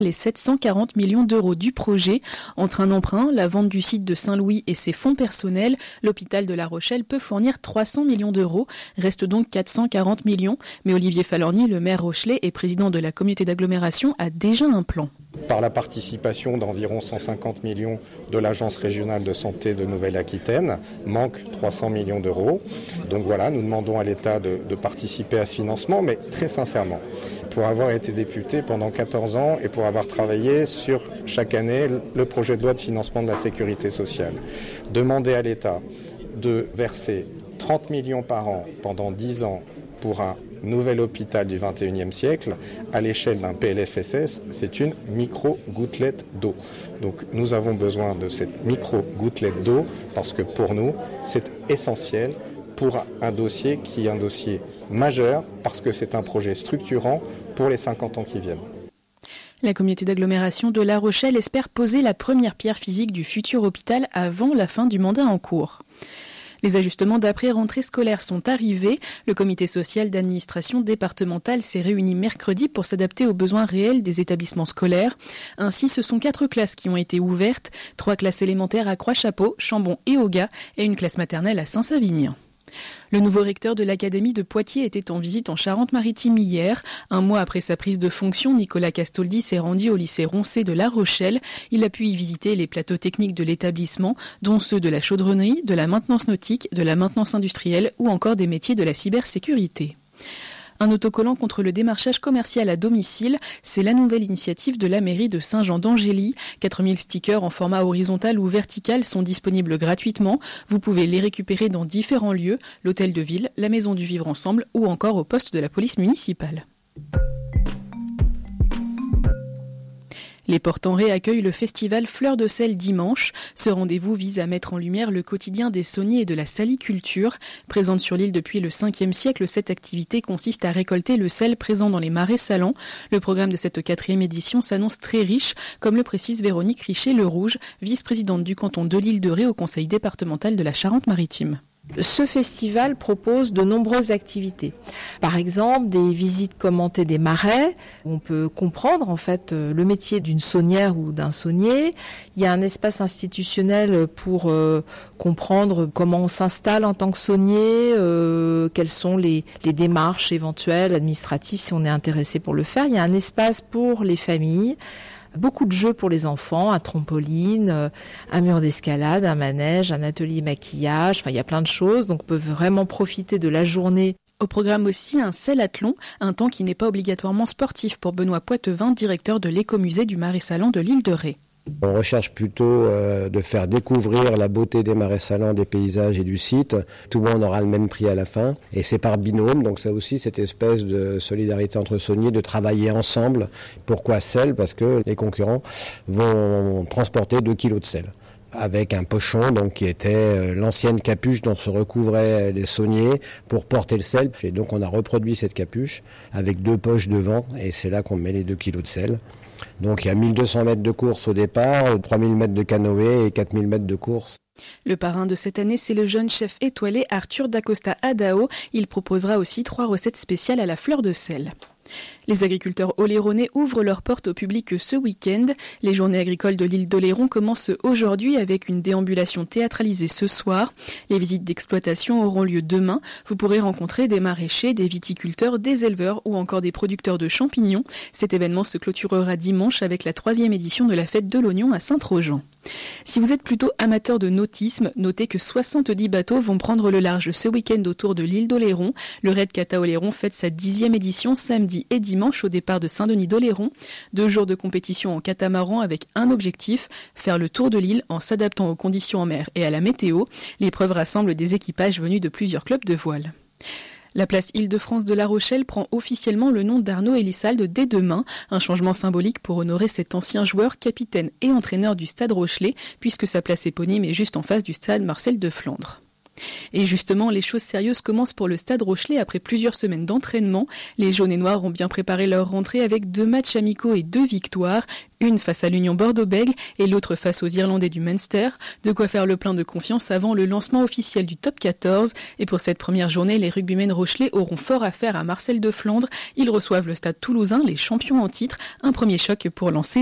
les 740 millions d'euros du projet. Entre un emprunt, la vente du site de Saint-Louis et ses fonds personnels, l'hôpital de La Rochelle peut fournir 300 millions d'euros. Reste donc 440 millions. Mais Olivier Falorni, le maire rochelais et président de la communauté d'agglomération, a déjà un plan. Par la participation d'environ 150 millions de l'Agence régionale de santé de Nouvelle-Aquitaine, manque 300 millions d'euros. Donc voilà, nous demandons à l'État de participer à ce financement, mais très sincèrement. Pour avoir été député pendant 14 ans et pour avoir travaillé sur chaque année le projet de loi de financement de la sécurité sociale, demander à l'État de verser 30 millions par an pendant 10 ans pour un nouvel hôpital du 21e siècle, à l'échelle d'un PLFSS, c'est une micro-gouttelette d'eau. Donc nous avons besoin de cette micro-gouttelette d'eau parce que pour nous, c'est essentiel pour un dossier qui est un dossier majeur parce que c'est un projet structurant pour les 50 ans qui viennent. La communauté d'agglomération de La Rochelle espère poser la première pierre physique du futur hôpital avant la fin du mandat en cours. Les ajustements d'après-rentrée scolaire sont arrivés. Le comité social d'administration départementale s'est réuni mercredi pour s'adapter aux besoins réels des établissements scolaires. Ainsi, ce sont 4 classes qui ont été ouvertes, 3 classes élémentaires à Croix-Chapeau, Chambon et Auga et une classe maternelle à Saint-Savinien. Le nouveau recteur de l'Académie de Poitiers était en visite en Charente-Maritime hier. Un mois après sa prise de fonction, Nicolas Castoldi s'est rendu au lycée Roncé de La Rochelle. Il a pu y visiter les plateaux techniques de l'établissement, dont ceux de la chaudronnerie, de la maintenance nautique, de la maintenance industrielle ou encore des métiers de la cybersécurité. Un autocollant contre le démarchage commercial à domicile, c'est la nouvelle initiative de la mairie de Saint-Jean-d'Angély. 4000 stickers en format horizontal ou vertical sont disponibles gratuitement. Vous pouvez les récupérer dans différents lieux, l'hôtel de ville, la maison du vivre ensemble ou encore au poste de la police municipale. Les Portenrais accueillent le festival Fleurs de Sel dimanche. Ce rendez-vous vise à mettre en lumière le quotidien des sauniers et de la saliculture. Présente sur l'île depuis le 5e siècle, cette activité consiste à récolter le sel présent dans les marais salants. Le programme de cette 4e édition s'annonce très riche, comme le précise Véronique Richer-Le Rouge, vice-présidente du canton de l'île de Ré au conseil départemental de la Charente-Maritime. Ce festival propose de nombreuses activités. Par exemple, des visites commentées des marais, où on peut comprendre en fait le métier d'une saunière ou d'un saunier. Il y a un espace institutionnel pour comprendre comment on s'installe en tant que saunier, quelles sont les démarches éventuelles administratives si on est intéressé pour le faire. Il y a un espace pour les familles. Beaucoup de jeux pour les enfants, un trampoline, un mur d'escalade, un manège, un atelier maquillage, enfin il y a plein de choses, donc on peut vraiment profiter de la journée. Au programme aussi un sellathlon, un temps qui n'est pas obligatoirement sportif pour Benoît Poitevin, directeur de l'écomusée du Marais Salants de l'île de Ré. On recherche plutôt de faire découvrir la beauté des marais salants, des paysages et du site. Tout le monde aura le même prix à la fin et c'est par binôme, donc ça aussi cette espèce de solidarité entre sauniers, de travailler ensemble. Pourquoi sel ? Parce que les concurrents vont transporter 2 kilos de sel avec un pochon donc qui était l'ancienne capuche dont se recouvraient les sauniers pour porter le sel. Et donc on a reproduit cette capuche avec 2 poches devant et c'est là qu'on met les 2 kilos de sel. Donc il y a 1200 mètres de course au départ, 3000 mètres de canoë et 4000 mètres de course. Le parrain de cette année, c'est le jeune chef étoilé Arthur Dacosta Adao. Il proposera aussi 3 recettes spéciales à la fleur de sel. Les agriculteurs oléronais ouvrent leurs portes au public ce week-end. Les journées agricoles de l'île d'Oléron commencent aujourd'hui avec une déambulation théâtralisée ce soir. Les visites d'exploitation auront lieu demain. Vous pourrez rencontrer des maraîchers, des viticulteurs, des éleveurs ou encore des producteurs de champignons. Cet événement se clôturera dimanche avec la 3e édition de la fête de l'oignon à Saint-Trojan. Si vous êtes plutôt amateur de nautisme, notez que 70 bateaux vont prendre le large ce week-end autour de l'île d'Oléron. Le Raid Cata Oléron fête sa 10e édition samedi et dimanche au départ de Saint-Denis d'Oléron. 2 jours de compétition en catamaran avec un objectif, faire le tour de l'île en s'adaptant aux conditions en mer et à la météo. L'épreuve rassemble des équipages venus de plusieurs clubs de voile. La place Île-de-France de La Rochelle prend officiellement le nom d'Arnaud Elissalde dès demain, un changement symbolique pour honorer cet ancien joueur, capitaine et entraîneur du Stade Rochelais, puisque sa place éponyme est juste en face du Stade Marcel de Flandre. Et justement, les choses sérieuses commencent pour le Stade Rochelais après plusieurs semaines d'entraînement. Les jaunes et noirs ont bien préparé leur rentrée avec 2 matchs amicaux et 2 victoires. Une face à l'Union Bordeaux-Bègles et l'autre face aux Irlandais du Munster. De quoi faire le plein de confiance avant le lancement officiel du Top 14. Et pour cette première journée, les rugbymen rochelais auront fort à faire à Marcel de Flandre. Ils reçoivent le Stade Toulousain, les champions en titre. Un premier choc pour lancer